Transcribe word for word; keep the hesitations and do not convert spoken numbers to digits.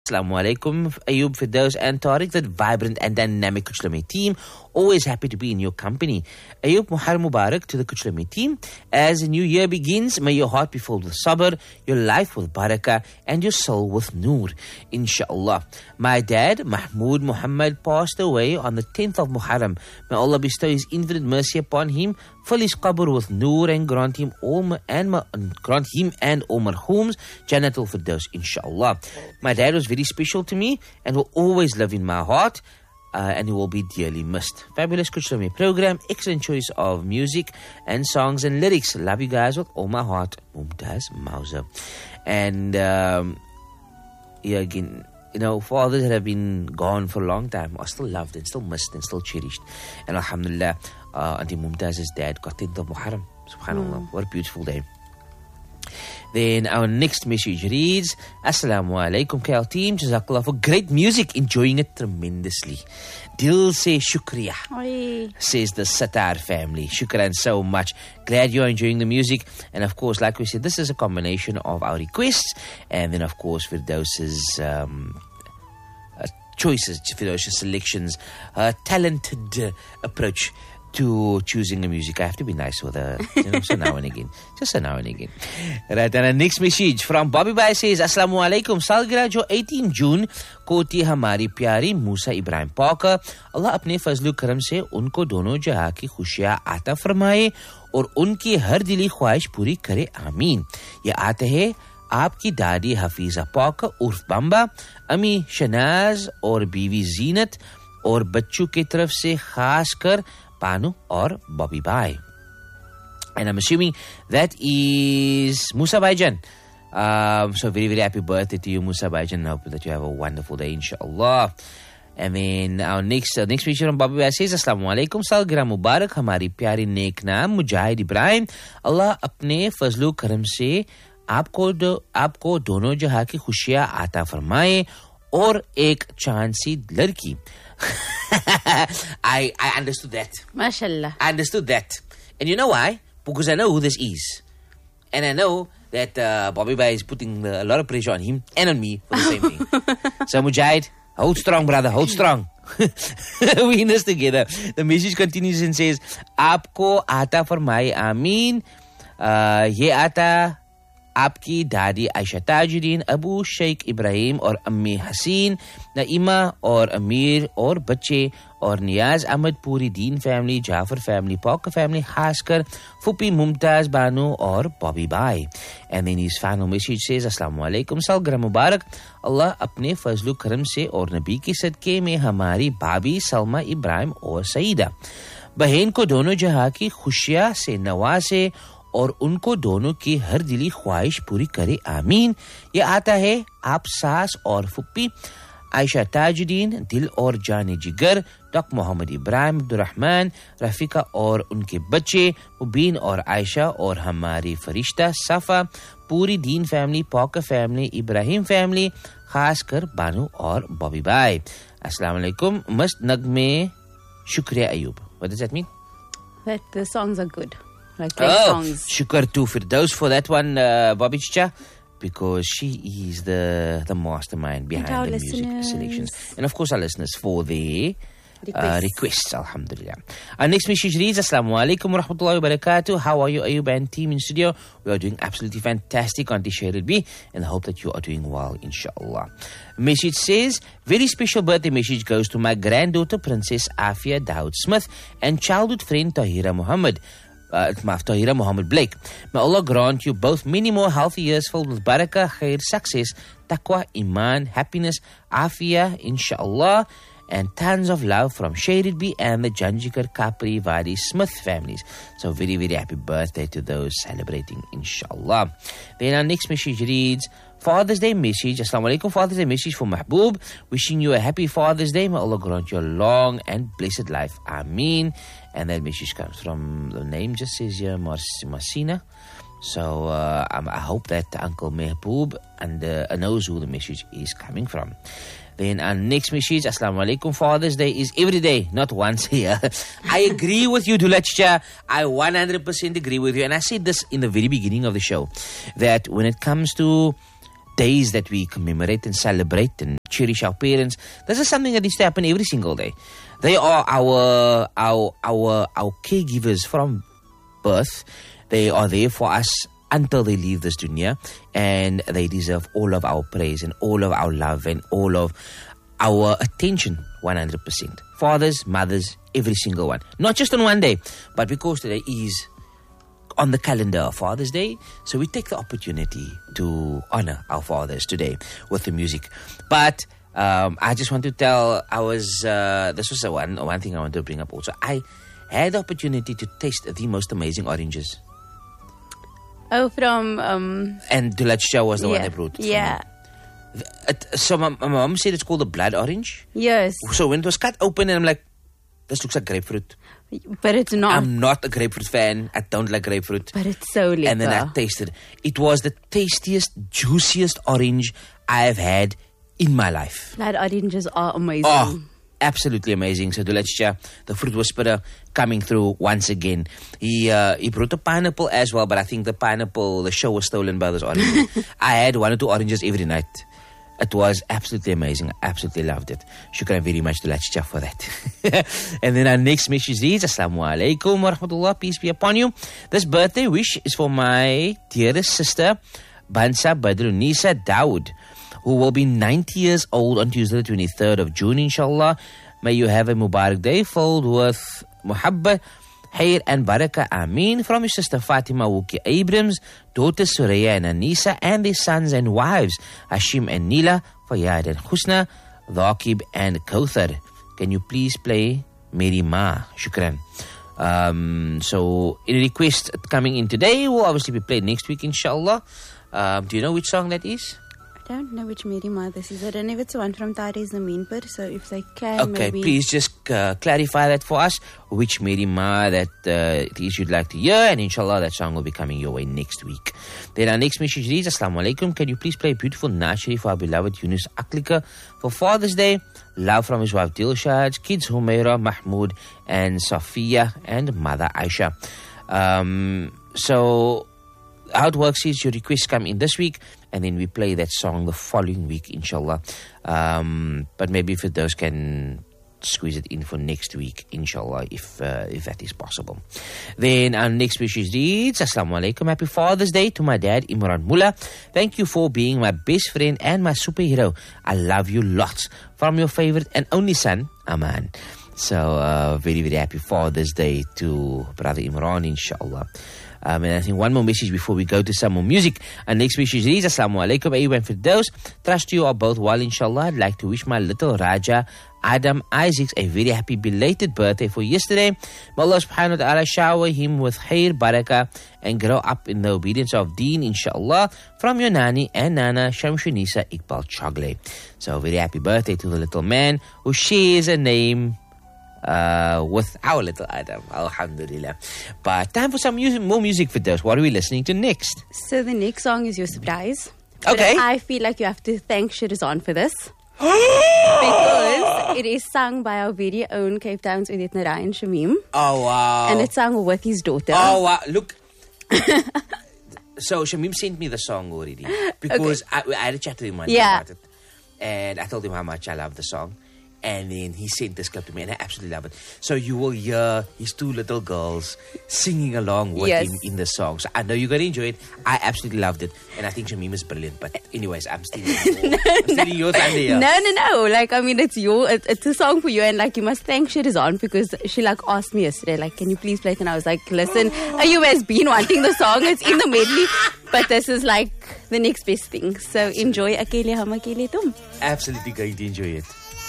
Assalamu alaikum, Ayub, Firdaus and Tariq, that vibrant and dynamic Kuchlami team. Always happy to be in your company. Ayub, Muharram Mubarak to the Kuchlami team. As the new year begins, may your heart be filled with sabr, your life with barakah, and your soul with noor, inshallah. My dad, Mahmoud Muhammad, passed away on the tenth of Muharram. May Allah bestow His infinite mercy upon him, fill his qabr with noor, and grant him all and grant him and all marhooms Jannatul Firdaus, inshallah. My dad was very special to me and will always live in my heart. Uh, and he will be dearly missed. Fabulous Kuchlami program, excellent choice of music and songs and lyrics. Love you guys with all my heart. Mumtaz Mauser. And um, yeah, again, you know, fathers that have been gone for a long time are still loved and still missed and still cherished. And alhamdulillah, uh, Auntie Mumtaz's dad got tenth of Muharram. Subhanallah, mm. What a beautiful day. Then our next message reads, Assalamu alaikum K L team, Jazakallah for great music, enjoying it tremendously. Dil se shukriya, Oy. Says the Satar family. Shukran so much. Glad you're enjoying the music. And of course, like we said, this is a combination of our requests and then of course Firdaus's um, uh, choices, Firdaus's selections, uh, talented uh, approach to choosing the music. I have to be nice with her, you know, so now and again. Just so now and again. Right, and our next message from Bobby Bhai says, Assalamu alaikum, Salgira jo eighteenth June को थी हमारी प्यारी मूसा इब्राहिम पाकर. अल्लाह अपने फजल करम से उनको दोनों जहां की खुशियां आता फरमाए और उनकी हर दिली ख्वाहिश पूरी करे, आमीन. ये आते हैं आपकी दादी हफीजा पाकर उर्फ बम्बा, अमी शनाज और बीवी जीनत और बच्चों की तरफ से खास कर Panu or Bobby Bhai. And I'm assuming that is Musa Bhaijan. Um, so very, very happy birthday to you, Musa Bhaijan. I hope that you have a wonderful day, inshallah. And then our next uh, next picture from Bobby Bhai says, Assalamu alaikum, Salgira Mubarak, hamari pyari nek naam, Mujahid Ibrahim. Allah apne fazlu karam se aapko, do, aapko dono jahan ki khushiyan ata farmaye aur ek chand si ladki. I I understood that. MashaAllah. I understood that. And you know why? Because I know who this is. And I know that uh, Bobby Bhai is putting uh, a lot of pressure on him and on me for the same thing. So Mujahid, hold strong, brother, hold strong. We in this together. The message continues and says, Aapko aata farmaye, Ameen. Uh, ye aata आपकी दादी आयशा ताजुद्दीन, अबू शेख इब्राहिम और अम्मी हसीन, नईमा और अमीर और बच्चे और नियाज अहमद, पूरी दीन family, Jafar family, pock family, खासकर फुपी मुमताज बानो और Bobby by. And then his final message says, अस्सलामु अलैकुम, सालगिरह मुबारक. अल्लाह अपने फजल करम से और नबी के सदके में हमारी भाभी सलमा इब्राहिम और सईदा बहन को दोनों जहां की खुशियां से नवाजे और उनको दोनों की हर दिली ख्वाहिश पूरी करे, आमीन. ये आता है आप सास और फुप्पी आयशा ताजुद्दीन, दिल और जाने जिगर, डॉक्टर मोहम्मद इब्राहिम अब्दुर्रहमान, रफीका और उनके बच्चे मुबीन और आयशा और हमारी फरिश्ता सफ़ा, पूरी दीन family, pock family, Ibrahim family, खासकर बानू और बॉबी बाई. अस्सलाम वालेकुम. मस्त नगमे, शुक्रिया Ayub. What does that mean? That the songs are good. Like great oh, songs. Shukr to Firdaus for that one, uh, Bobby Chicha, because she is the the mastermind behind the listeners. music selections. And of course our listeners for their requests. Uh, requests, alhamdulillah. Our next message reads, Assalamu alaikum wa rahmatullahi wa barakatuh. How are you, Ayub and team in studio? We are doing absolutely fantastic on Tisha Rabbi, and I hope that you are doing well, inshallah. Message says, very special birthday message goes to my granddaughter, Princess Afia Dawood Smith, and childhood friend Tahira Muhammad. Uh, Tahira Muhammad Blake. May Allah grant you both many more healthy years filled with barakah, khair, success, taqwa, iman, happiness, afiyah, inshallah, and tons of love from Shairidbi and the Janjikar, Kapri, Wadi, Smith families. So very, very happy birthday to those celebrating, inshallah. Then our next message reads, Father's Day message. Assalamu alaikum. Father's Day message for Mahboob. Wishing you a happy Father's Day. May Allah grant you a long and blessed life. Ameen. And that message comes from, the name just says here, Masina. So uh, I hope that Uncle Mahboob and, uh, knows who the message is coming from. Then our next message, Assalamu alaikum. Father's Day is every day, not once a year. I agree with you, Dulachicha. I one hundred percent agree with you. And I said this in the very beginning of the show, that when it comes to days that we commemorate and celebrate and cherish our parents. This is something that needs to happen every single day. They are our our our our caregivers from birth. They are there for us until they leave this dunya, and they deserve all of our praise and all of our love and all of our attention, one hundred percent. Fathers, mothers, every single one. Not just on one day, but because today is on the calendar of Father's Day, so we take the opportunity to honor our fathers today with the music. But um, I just want to tell, I was, uh, this was a one, one thing I want to bring up also. I had the opportunity to taste the most amazing oranges. Oh, from... Um, And Dulatsha was the yeah, one that brought it. Yeah. It, so my, my mom said it's called a blood orange. Yes. So when it was cut open, and I'm like, this looks like grapefruit. But it's not. I'm not a grapefruit fan. I don't like grapefruit. But it's so lekker. And then I tasted. It was the tastiest, juiciest orange I have had in my life. Blood oranges are amazing. Oh, absolutely amazing. So Dulatsha, the fruit whisperer, coming through once again. He uh, he brought a pineapple as well, but I think the pineapple, the show was stolen by those oranges. I had one or two oranges every night. It was absolutely amazing. I absolutely loved it. Shukran very much to Dulatsha for that. And then our next message reads, Assalamu alaikum wa rahmatullah, peace be upon you. This birthday wish is for my dearest sister, Bansa Badrunisa Dawood, who will be ninety years old on Tuesday the twenty-third of June, inshallah. May you have a Mubarak day filled with muhabbat, Khair and Barakah, Ameen. From your sister Fatima Wuki Abrams, daughters Suraya and Anisa, and their sons and wives, Hashim and Nila, Fayyad and Husna, Dhaqib and Kauthar. Can you please play Meri Ma? Shukran. Um, so, a request coming in today will obviously be played next week, inshallah. Um, do you know which song that is? I don't know which Meri Ma this is. I don't know if it's the one from Tari Zameen, so if they can, Okay, maybe... please just uh, clarify that for us, which Meri Ma that uh, it is you'd like to hear, and inshallah that song will be coming your way next week. Then our next message reads, Assalamu alaikum, can you please play a beautiful Nashri for our beloved Yunus Aklika for Father's Day? Love from his wife Dilshad, kids Humaira, Mahmoud and Safiya, and mother Aisha. Um, so how it works is your requests come in this week, and then we play that song the following week, inshallah. Um, but maybe if those can squeeze it in for next week, inshallah, if uh, if that is possible. Then our next message reads, Assalamu alaikum, happy Father's Day to my dad, Imran Mullah. Thank you for being my best friend and my superhero. I love you lots. From your favorite and only son, Aman. So, uh, very, very happy Father's Day to Brother Imran, inshallah. Um, and I think one more message before we go to some more music. Our next message reads, Assalamu alaikum, Ayyub and Firdaus. Trust you are both well, inshallah. I'd like to wish my little Raja, Adam Isaacs, a very happy belated birthday for yesterday. May Allah subhanahu wa ta'ala shower him with khair, barakah, and grow up in the obedience of deen, inshallah. From your Nani and Nana, Shamshunisa Iqbal Chogle. So, very happy birthday to the little man who shares a name Uh, with our little Adam, alhamdulillah. But time for some music, more music for those. What are we listening to next? So the next song is your surprise. But Okay. I feel like you have to thank Shirazan for this. Because it is sung by our very own Cape Town's Udit Narayan Shamim. Oh, wow. And it's sung with his daughter. Oh, wow. Look. So, Shamim sent me the song already. Because I, I had a chat with him one day Yeah. about it. And I told him how much I love the song. And then he sent this clip to me, and I absolutely love it. So you will hear his two little girls singing along with Yes. him in the song. So I know you're going to enjoy it. I absolutely loved it. And I think Shamim is brilliant. But anyways, I'm still no, I'm stealing your thunder here. No, no, no. Like, I mean, it's your, it's, it's a song for you. And, like, you must thank Shirazan because she, like, asked me yesterday, like, can you please play it? And I was like, listen, you has been wanting the song. It's in the medley. But this is, like, the next best thing. So enjoy Akele Hum Akele Tum. Absolutely going to enjoy it.